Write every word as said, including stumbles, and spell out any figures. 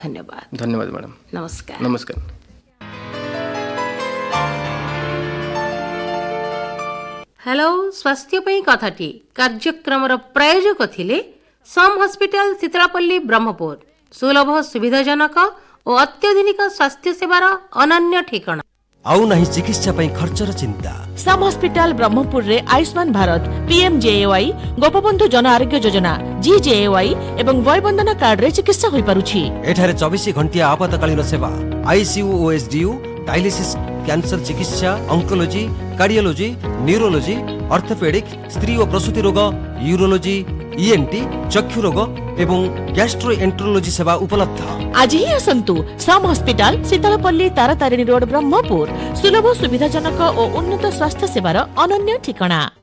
धन्यवाद। धन्यवाद मैडम। नमस्कार। नमस्कार। हेलो स्वास्थ्य पई कथाटी कार्यक्रम प्रायोजक थिले सम हॉस्पिटल शीतलापल्ली ब्रह्मपुर सुलभ सुविधाजनक और अत्याधुनिक स्वास्थ्य सेवार अनन्य ठिकाना। आउ नहीं चिकित्सा पई खर्चर चिंता। सम हॉस्पिटल ब्रह्मपुर रे आयुष्मान भारत पीएमजेएवाई गोपबंधु जन आरोग्य योजना जीजेएवाई एवं वयबंधन कार्ड रे चिकित्सा होई पारुछि। एठारे चौबीस घंटिया आपातकालीन सेवा आईसीयू ओएसडीयू डायलिसिस कैंसर चिकित्सा ऑन्कोलॉजी कार्डियोलॉजी न्यूरोलॉजी ऑर्थोपेडिक स्त्री और प्रसूति रोग यूरोलॉजी ईएनटी चक्षु रोग एवं गैस्ट्रोएंट्रोलॉजी सेवा उपलब्ध। आज ही आसंतु सम हॉस्पिटल शीतलपल्ली तारातारिणी रोड ब्रह्मपुर सुलभ सुविधाजनक और उन्नत स्वास्थ्य सेवार अनन्य ठिकाना।